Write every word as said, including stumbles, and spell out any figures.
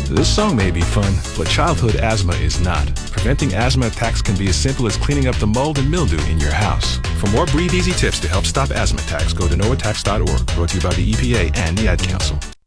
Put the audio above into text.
This song may be fun, but childhood asthma is not. Preventing asthma attacks can be as simple as cleaning up the mold and mildew in your house. For more Breathe Easy tips to help stop asthma attacks, go to no attacks dot org, brought to you by the E P A and the Ad Council.